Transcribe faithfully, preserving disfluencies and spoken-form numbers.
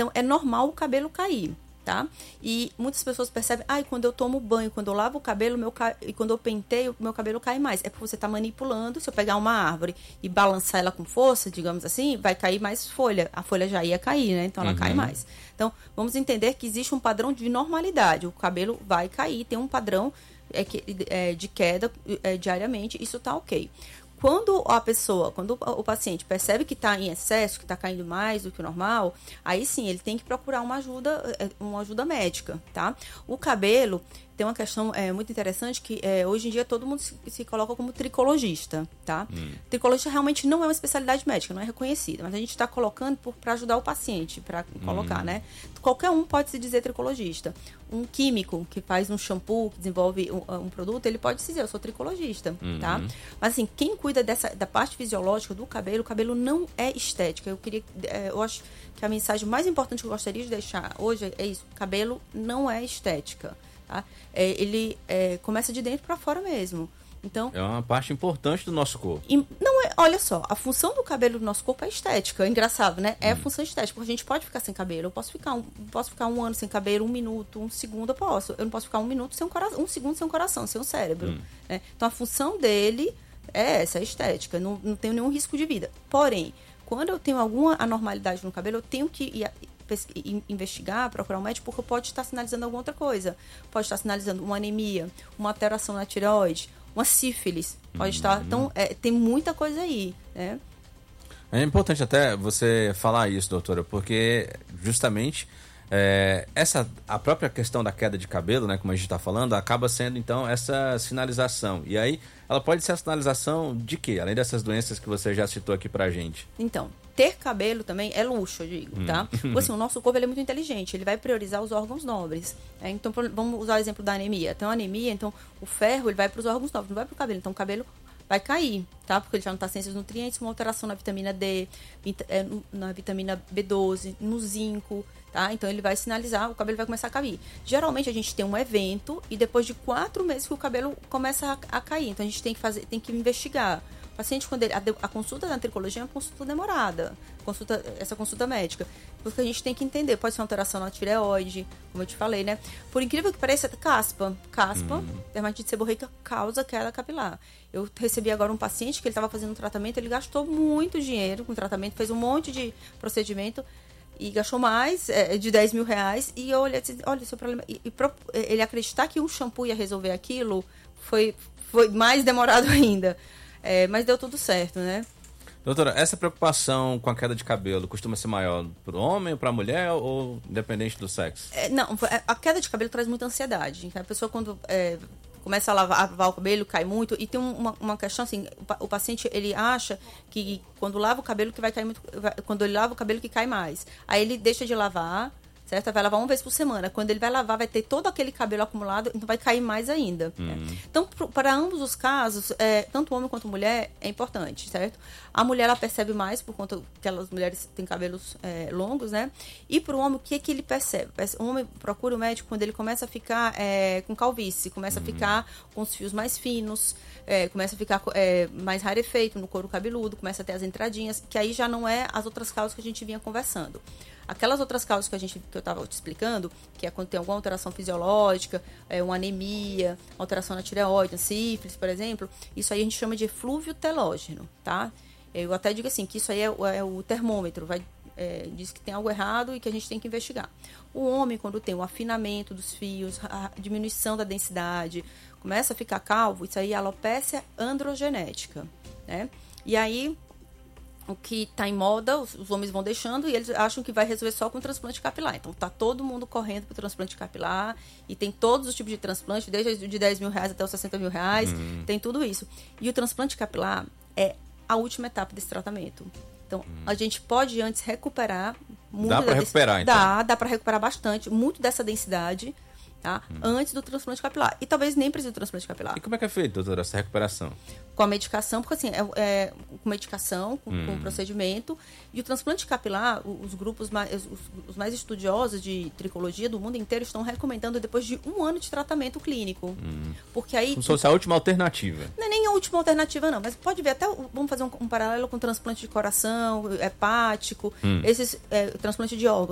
Então, é normal o cabelo cair, tá? E muitas pessoas percebem, ah, quando eu tomo banho, quando eu lavo o cabelo, meu ca... e quando eu penteio, meu cabelo cai mais. É porque você está manipulando. Se eu pegar uma árvore e balançar ela com força, digamos assim, vai cair mais folha. A folha já ia cair, né? Então, ela uhum. cai mais. Então, vamos entender que existe um padrão de normalidade. O cabelo vai cair, tem um padrão é, que, é, de queda é, diariamente. Isso tá ok. Quando a pessoa, quando o paciente percebe que está em excesso, que está caindo mais do que o normal, aí sim, ele tem que procurar uma ajuda, uma ajuda médica, tá? O cabelo tem uma questão é, muito interessante que é, hoje em dia todo mundo se, se coloca como tricologista, tá? Hum. Tricologista realmente não é uma especialidade médica, não é reconhecida, mas a gente está colocando para ajudar o paciente, para colocar, hum. né? Qualquer um pode se dizer tricologista. Um químico que faz um shampoo, que desenvolve um, um produto, ele pode se dizer, eu sou tricologista, uhum. tá? Mas assim, quem cuida dessa, da parte fisiológica do cabelo, o cabelo não é estética. Eu queria, é, eu acho que a mensagem mais importante que eu gostaria de deixar hoje é isso, cabelo não é estética. Tá? É, ele é, começa de dentro para fora mesmo. Então, é uma parte importante do nosso corpo. E não é, olha só, a função do cabelo do nosso corpo é estética. É engraçado, né? É hum. a função estética. Porque a gente pode ficar sem cabelo. Eu posso ficar um, posso ficar um ano sem cabelo, um minuto, um segundo, eu posso. Eu não posso ficar um minuto sem um coração, um segundo sem um coração, sem um cérebro. Hum. Né? Então, a função dele é essa, é estética. Não, não tenho nenhum risco de vida. Porém, quando eu tenho alguma anormalidade no cabelo, eu tenho que ir investigar, procurar um médico, porque pode estar sinalizando alguma outra coisa. Pode estar sinalizando uma anemia, uma alteração na tireoide, uma sífilis. Pode uhum. estar. Então, é, tem muita coisa aí, né? É importante até você falar isso, doutora, porque justamente é, essa, a própria questão da queda de cabelo, né, como a gente está falando, acaba sendo, então, essa sinalização. E aí, ela pode ser a sinalização de quê? Além dessas doenças que você já citou aqui pra gente. Então, ter cabelo também é luxo, eu digo, hum. tá? Porque, assim, o nosso corpo ele é muito inteligente, ele vai priorizar os órgãos nobres. Né? Então, vamos usar o exemplo da anemia. Então, a anemia, então, o ferro, ele vai para os órgãos nobres, não vai para o cabelo. Então, o cabelo vai cair, tá? Porque ele já não está sem esses nutrientes, uma alteração na vitamina D, na vitamina B doze, no zinco, tá? Então, ele vai sinalizar, o cabelo vai começar a cair. Geralmente, a gente tem um evento e depois de quatro meses que o cabelo começa a, a cair. Então, a gente tem que fazer, tem que investigar. O paciente, quando ele, a, a consulta da tricologia é uma consulta demorada, consulta, essa consulta médica, porque a gente tem que entender, pode ser uma alteração na tireoide, como eu te falei, né? Por incrível que pareça, caspa, caspa, hum. dermatite seborreica causa queda capilar. Eu recebi agora um paciente que ele estava fazendo um tratamento, ele gastou muito dinheiro com o tratamento, fez um monte de procedimento e gastou mais é, de dez mil reais, e eu olhei assim, olha, seu problema, e, e pro, ele acreditar que um shampoo ia resolver aquilo foi, foi mais demorado ainda. É, mas deu tudo certo, né? Doutora, essa preocupação com a queda de cabelo costuma ser maior para o homem ou para a mulher, ou independente do sexo? É, não, a queda de cabelo traz muita ansiedade. A pessoa, quando é, começa a lavar, a lavar o cabelo, cai muito. E tem uma, uma questão assim, o, o paciente, ele acha que quando lava o cabelo que vai cair muito, quando ele lava o cabelo que cai mais. Aí ele deixa de lavar, certo? Vai lavar uma vez por semana. Quando ele vai lavar, vai ter todo aquele cabelo acumulado, então vai cair mais ainda. Uhum. Né? Então, para ambos os casos, é, tanto homem quanto mulher, é importante, certo? A mulher, ela percebe mais, por conta que aquelas mulheres têm cabelos é, longos, né? E para o homem, o que, que ele percebe? O homem procura o médico quando ele começa a ficar é, com calvície, começa uhum. a ficar com os fios mais finos, é, começa a ficar é, mais rarefeito no couro cabeludo, começa a ter as entradinhas, que aí já não é as outras causas que a gente vinha conversando. Aquelas outras causas que, a gente, que eu estava te explicando, que é quando tem alguma alteração fisiológica, é, uma anemia, alteração na tireoide, uma sífilis, por exemplo, isso aí a gente chama de eflúvio telógeno, tá? Eu até digo assim, que isso aí é, é o termômetro, vai, é, diz que tem algo errado e que a gente tem que investigar. O homem, quando tem o afinamento dos fios, a diminuição da densidade, começa a ficar calvo, isso aí é alopécia androgenética, né? E aí, o que está em moda, os, os homens vão deixando e eles acham que vai resolver só com transplante capilar. Então, tá todo mundo correndo para o transplante capilar e tem todos os tipos de transplante, desde de dez mil reais até os sessenta mil reais, uhum. tem tudo isso. E o transplante capilar é a última etapa desse tratamento. Então, uhum. a gente pode antes recuperar... Muito dá para recuperar, então? Dá, dá para recuperar bastante, muito dessa densidade, tá? Uhum. Antes do transplante capilar. E talvez nem precise do transplante capilar. E como é que é feito, doutora, essa recuperação? Com a medicação, porque assim, é, é com medicação, com, hum. com procedimento. E o transplante capilar, os grupos mais, os, os mais estudiosos de tricologia do mundo inteiro estão recomendando depois de um ano de tratamento clínico. Hum. Porque aí... Como se fosse a última alternativa. Não é nem a última alternativa, não. Mas pode ver até, vamos fazer um, um paralelo com transplante de coração, hepático, hum. esses é, transplante de órgãos.